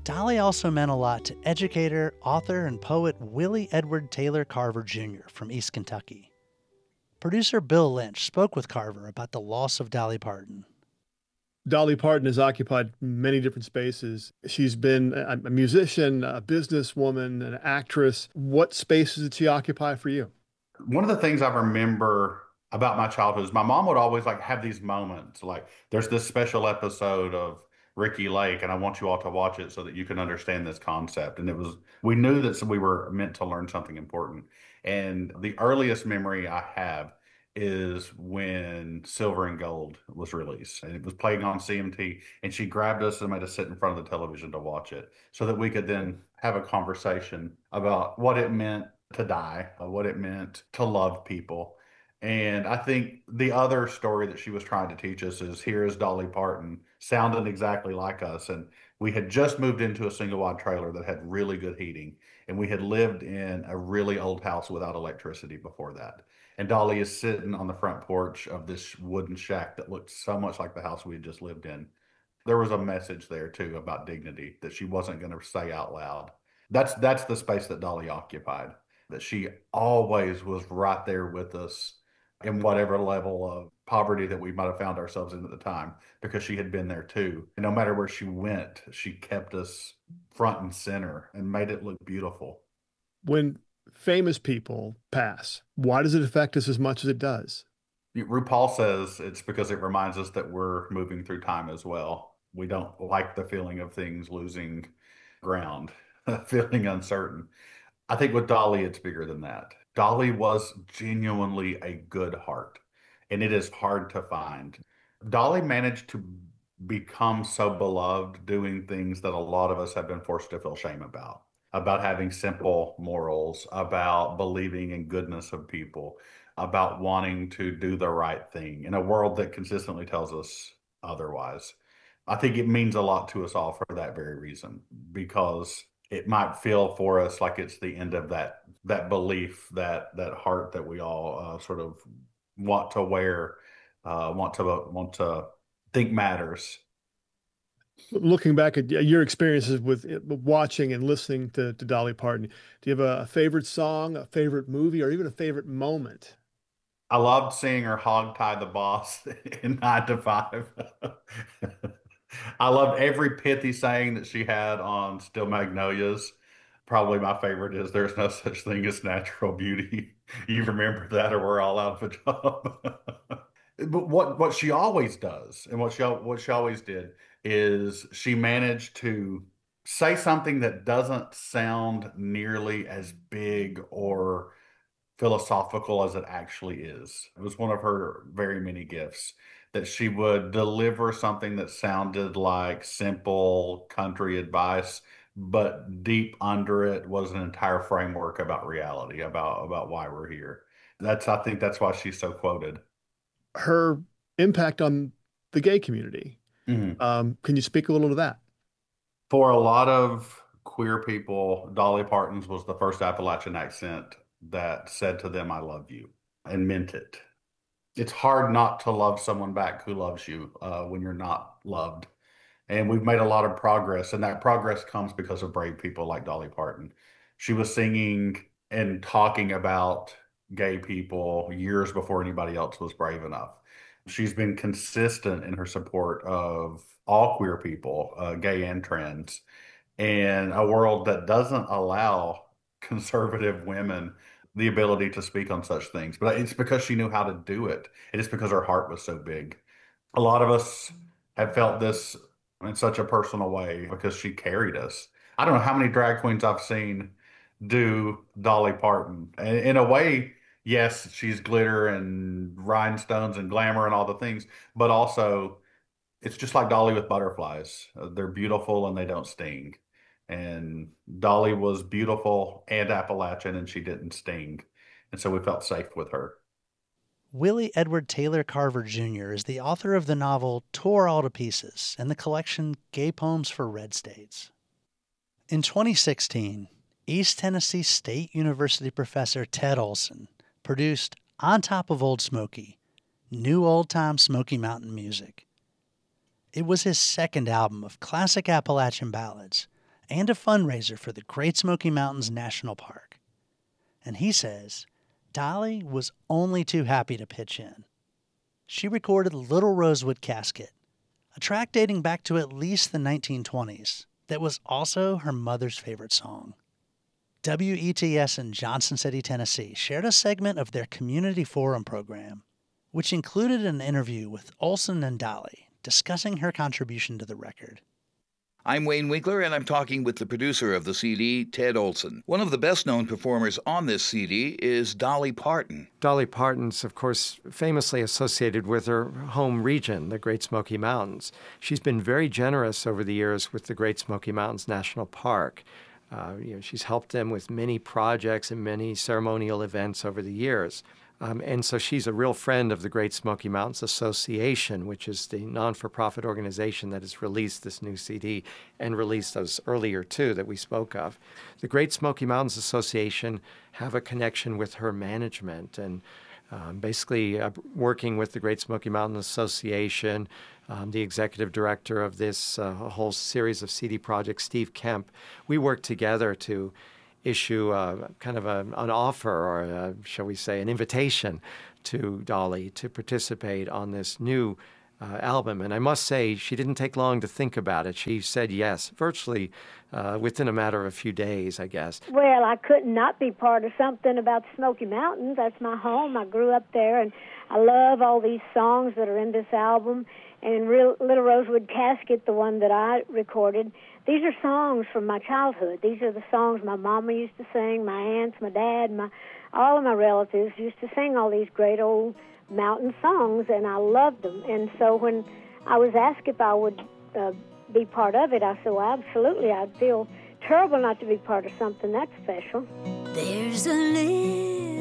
Dolly also meant a lot to educator, author, and poet Willie Edward Taylor Carver Jr. from East Kentucky. Producer Bill Lynch spoke with Carver about the loss of Dolly Parton. Dolly Parton has occupied many different spaces. She's been a musician, a businesswoman, an actress. What spaces did she occupy for you? One of the things I remember about my childhood is my mom would always like have these moments. Like there's this special episode of Ricky Lake, and I want you all to watch it so that you can understand this concept. And we knew that we were meant to learn something important. And the earliest memory I have is when Silver and Gold was released, and it was playing on CMT, and she grabbed us and made us sit in front of the television to watch it so that we could then have a conversation about what it meant to die, what it meant to love people. And I think the other story that she was trying to teach us is here is Dolly Parton, sounding exactly like us. And we had just moved into a single wide trailer that had really good heating. And we had lived in a really old house without electricity before that. And Dolly is sitting on the front porch of this wooden shack that looked so much like the house we had just lived in. There was a message there too about dignity that she wasn't going to say out loud. That's the space that Dolly occupied, that she always was right there with us in whatever level of poverty that we might have found ourselves in at the time, because she had been there too. And no matter where she went, she kept us front and center and made it look beautiful. When famous people pass, why does it affect us as much as it does? RuPaul says it's because it reminds us that we're moving through time as well. We don't like the feeling of things losing ground, feeling uncertain. I think with Dolly, it's bigger than that. Dolly was genuinely a good heart, and it is hard to find. Dolly managed to become so beloved doing things that a lot of us have been forced to feel shame about having simple morals, about believing in goodness of people, about wanting to do the right thing in a world that consistently tells us otherwise. I think it means a lot to us all for that very reason, because it might feel for us like it's the end of that belief, that heart that we all sort of want to wear, want to think matters. Looking back at your experiences with watching and listening to Dolly Parton, do you have a favorite song, a favorite movie, or even a favorite moment? I loved seeing her hog tie the boss in 9 to 5. I loved every pithy saying that she had on Still Magnolias. Probably my favorite is "There's no such thing as natural beauty." You remember that, or we're all out of a job. But what she always does, and what she always did, is she managed to say something that doesn't sound nearly as big or philosophical as it actually is. It was one of her very many gifts, that she would deliver something that sounded like simple country advice, but deep under it was an entire framework about reality, about why we're here. I think that's why she's so quoted. Her impact on the gay community. Mhm. Can you speak a little to that? For a lot of queer people, Dolly Parton's was the first Appalachian accent that said to them, "I love you," and meant it. It's hard not to love someone back who loves you when you're not loved. And we've made a lot of progress, and that progress comes because of brave people like Dolly Parton. She was singing and talking about gay people years before anybody else was brave enough. She's been consistent in her support of all queer people, gay and trans, and a world that doesn't allow conservative women the ability to speak on such things. But it's because she knew how to do it. It is because her heart was so big. A lot of us have felt this in such a personal way because she carried us. I don't know how many drag queens I've seen do Dolly Parton. And in a way, yes, she's glitter and rhinestones and glamour and all the things, but also it's just like Dolly with butterflies. They're beautiful and they don't sting. And Dolly was beautiful and Appalachian, and she didn't sting. And so we felt safe with her. Willie Edward Taylor Carver Jr. is the author of the novel Tore All to Pieces and the collection Gay Poems for Red States. In 2016, East Tennessee State University professor Ted Olson produced On Top of Old Smoky, New Old-Time Smoky Mountain Music. It was his second album of classic Appalachian ballads, and a fundraiser for the Great Smoky Mountains National Park. And he says Dolly was only too happy to pitch in. She recorded Little Rosewood Casket, a track dating back to at least the 1920s that was also her mother's favorite song. WETS in Johnson City, Tennessee shared a segment of their community forum program, which included an interview with Olson and Dolly discussing her contribution to the record. I'm Wayne Winkler, and I'm talking with the producer of the CD, Ted Olson. One of the best-known performers on this CD is Dolly Parton. Dolly Parton's, of course, famously associated with her home region, the Great Smoky Mountains. She's been very generous over the years with the Great Smoky Mountains National Park. She's helped them with many projects and many ceremonial events over the years. And so she's a real friend of the Great Smoky Mountains Association, which is the non-for-profit organization that has released this new CD and released those earlier, too, that we spoke of. The Great Smoky Mountains Association have a connection with her management and basically working with the Great Smoky Mountains Association, the executive director of this whole series of CD projects, Steve Kemp. We work together to issue kind of an offer or, shall we say, an invitation to Dolly to participate on this new album. And I must say, she didn't take long to think about it. She said yes, virtually within a matter of a few days, I guess. Well, I could not be part of something about the Smoky Mountains. That's my home. I grew up there, and I love all these songs that are in this album. And Little Rosewood Casket, the one that I recorded, these are songs from my childhood. These are the songs my mama used to sing, my aunts, my dad, all of my relatives used to sing all these great old mountain songs, and I loved them. And so when I was asked if I would be part of it, I said, well, absolutely. I'd feel terrible not to be part of something that special. There's a little